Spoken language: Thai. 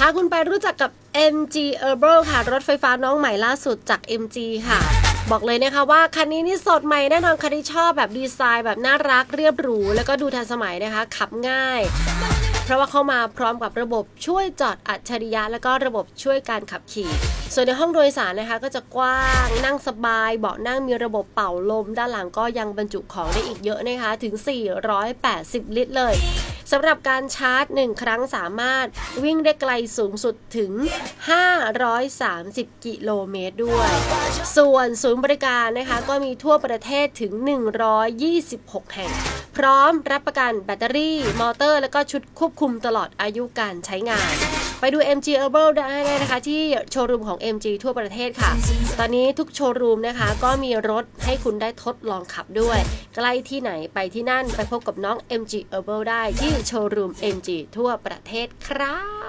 าคุณไปรู้จักกับ MG Herbal ค่ะรถไฟฟ้าน้องใหม่ล่าสุดจาก MG ค่ะบอกเลยนะคะว่าคันนี้นี่สดใหม่แน่นอนใครที่ชอบแบบดีไซน์แบบน่ารักเรียบหรูแล้วก็ดูทันสมัยนะคะขับง่ายเพราะว่าเข้ามาพร้อมกับระบบช่วยจอดอัจฉริยะแล้วก็ระบบช่วยการขับขี่ส่วนในห้องโดยสารนะคะก็จะกว้างนั่งสบายเบาะนั่งมีระบบเป่าลมด้านหลังก็ยังบรรจุของได้อีกเยอะนะคะถึง480ลิตรเลยสำหรับการชาร์จ1ครั้งสามารถวิ่งได้ไกลสูงสุดถึง530กิโลเมตรด้วยส่วนศูนย์บริการนะคะก็มีทั่วประเทศถึง126แห่งพร้อมรับประกันแบตเตอรี่มอเตอร์แล้วก็ชุดควบคุมตลอดอายุการใช้งานไปดู MG Herbal ได้นะคะที่โชว์รูมของ MG ทั่วประเทศค่ะตอนนี้ทุกโชว์รูมนะคะก็มีรถให้คุณได้ทดลองขับด้วยใกล้ที่ไหนไปที่นั่นไปพบกับน้อง MG Herbal ได้ที่โชว์รูม MG ทั่วประเทศครับ